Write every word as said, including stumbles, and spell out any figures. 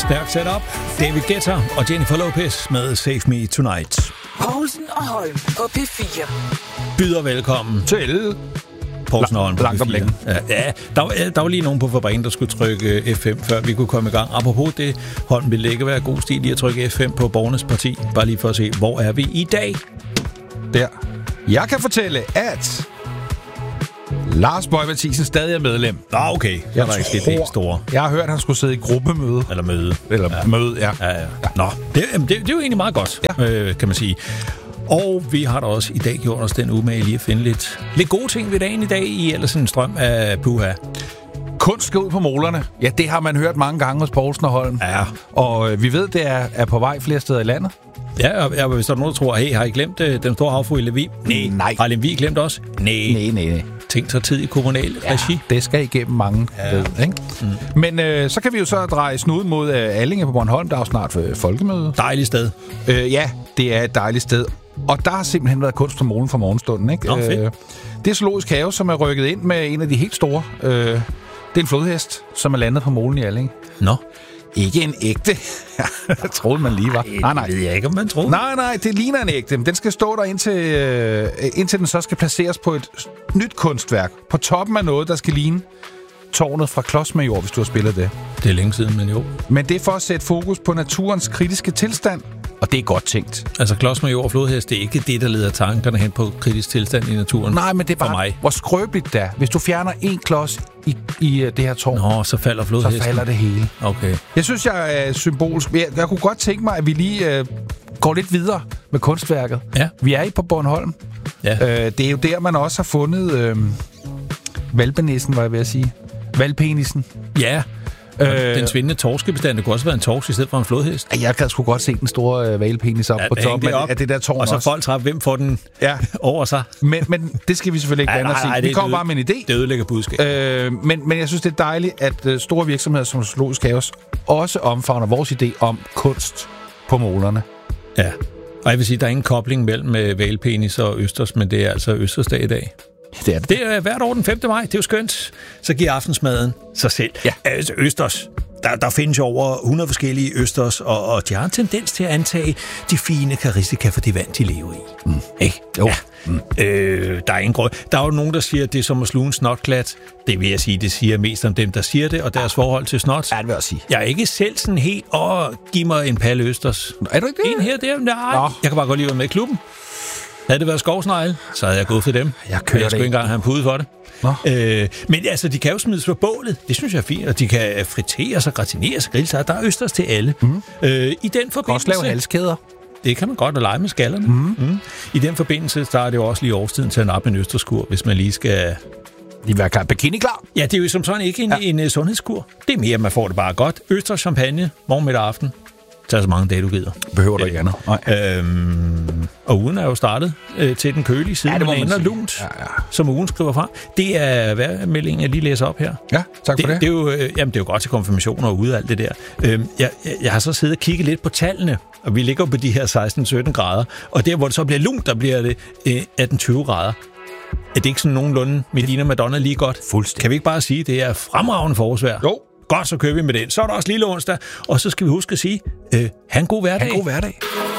Stærkt sat op. David Guetta og Jennifer Lopez med Save Me Tonight. Poulsen og Holm på P fire. Byder velkommen til Poulsen og Holm på Langt om P fire. længe. Ja, ja der, var, der var lige nogen på fabrikken, der skulle trykke F fem, før vi kunne komme i gang. Apropos det, Holm, ville ikke være god stil i at trykke F fem på Borgernes Parti. Bare lige for at se, hvor er vi i dag? Der. Jeg kan fortælle, at Lars Boje Mathiesen stadig er medlem. Nå, okay. Jeg var ikke det helt store. Jeg har hørt, at han skulle sidde i gruppemøde. Eller møde. Eller ja. møde, ja. Ja, ja. Nå, det, det, det er jo egentlig meget godt, ja. øh, kan man sige. Og vi har da også i dag gjort os den umage lige at finde lidt, lidt gode ting ved dagen i dag i ellers en strøm af puha. Kunst skal ud på molerne. Ja, det har man hørt mange gange hos Poulsen og Holm. Ja. Og øh, vi ved, det er, er på vej flere steder i landet. Ja, og, og hvis der er nogen, der tror, hey, har I glemt øh, den store havfru i Lemvig? Nej. Nej. Har Lemvig glemt også? Nej. Nej, nej, nej. Ting tager tid i kommunal Ja, regi. det skal igennem mange Ja. ved, ikke? Mm. Men øh, så kan vi jo så dreje snuden mod øh, Allinge på Bornholm. Der er jo snart øh, folkemøde. Dejligt sted. Øh, ja, det er et dejligt sted. Og der har simpelthen været kunst på molen fra morgenstunden, ikke? Nå, fedt. Det er Zoologisk Have, som er rykket ind med en af de helt store. Øh, det er en flodhest, som er landet på molen i Allinge. Nå. Ikke en ægte. Jeg troede, man lige var. Nej, nej. Det ved jeg ikke, om man tror. Nej, nej, det ligner en ægte. Den skal stå der indtil, øh, indtil den så skal placeres på et nyt kunstværk. På toppen af noget, der skal ligne tårnet fra Klodsmajor, hvis du har spillet det. Det er længe siden, men jo. Men det er for at sætte fokus på naturens kritiske tilstand, og det er godt tænkt. Altså, Klodsmajor og flodhest, det er ikke det, der leder tankerne hen på kritisk tilstand i naturen. Nej, men det er bare, mig. hvor skrøbeligt det er. Hvis du fjerner en klods i, i det her tårn, Nå, så falder flodhesten. så falder det hele. Okay. Jeg synes, jeg er symbolsk. Jeg, jeg kunne godt tænke mig, at vi lige øh, går lidt videre med kunstværket. Ja. Vi er i på Bornholm. Ja. Øh, det er jo der, man også har fundet øh, valpenissen, var jeg ved at sige. Valpenisen. Ja. Øh, den svindende torskebestand, det kunne også være en torsk i stedet for en flodhest. Jeg kan sgu godt se den store øh, valpenis op Ja, på hæng toppen det af, op. af det der tårn Og så også. folk træffer, hvem får den Ja. over sig. Men, men det skal vi selvfølgelig ikke Ej, blande os nej, nej, i. det Vi kommer er bare med en idé. Det ødelægger budskab. Øh, men, men jeg synes, det er dejligt, at øh, store virksomheder som Zoologisk Have også omfavner vores idé om kunst på molerne. Ja. Og jeg vil sige, der er ingen kobling mellem øh, valpenis og østers, men det er altså østersdag i dag. Det er det. Det er hvert år den femte maj. Det er jo skønt. Så giver aftensmaden sig selv. Ja. Altså østers. Der, der findes jo over hundrede forskellige østers, og, og de har en tendens til at antage de fine karakteristika for det vand, de lever i. Mm. Ikke? Jo. Ja. Mm. Øh, der er ingen grund. Der er jo nogen, der siger, at det er som at sluge en snotklat. Det vil jeg sige, det siger mest om dem, der siger det, og deres forhold til snot. Ja, det vil jeg sige. Jeg er ikke selv sådan helt, åh, giv mig en palle østers. Er du ikke det? En her, der, nej. Nå. Jeg kan bare godt lide at være med i klubben. Havde det været skovsnegle, så havde jeg gået for dem. Jeg kører jeg skulle det. ikke engang have en pude for det. Nå. Øh, men altså, de kan jo smides på bålet. Det synes jeg er fint. Og de kan friteres og gratineres og grilles. Der er østers til alle. Mm. Øh, I den Kan også forbindelse... lave halskæder. Det kan man godt at lege med skallerne. Mm. Mm. I den forbindelse, der er det jo også lige årstiden til at nappe en østerskur, hvis man lige skal... Lige være klar. Bikini klar. Ja, det er jo som sådan ikke en, ja. en, en sundhedskur. Det er mere, at man får det bare godt. Østers, champagne, morgen, middag, aften. Tag så mange dage, du gider. Behøver du ikke andet. Nej. Øhm, og ugen er jo startet øh, til den kølige side, Ja, det må men man ender sige. lunt, Ja, ja. som ugen skriver fra. Det er vejrmeldingen, jeg lige læser op her. Ja, tak Det, for det. det, er jo, øh, jamen, det er jo godt til konfirmationer og ude af alt det der. Øhm, jeg, jeg, jeg har så siddet og kigget lidt på tallene, og vi ligger på de her seksten sytten grader. Og der, hvor det så bliver lunt, der bliver det øh, atten tyve grader. Er det ikke sådan nogenlunde Medina Madonna lige godt? Fuldstændig. Kan vi ikke bare sige, at det er fremragende forårsvejr? Jo. Godt, så kører vi med den. Så er der også lille onsdag, og så skal vi huske at sige, øh, ha' en god hverdag. Ha' en god hverdag.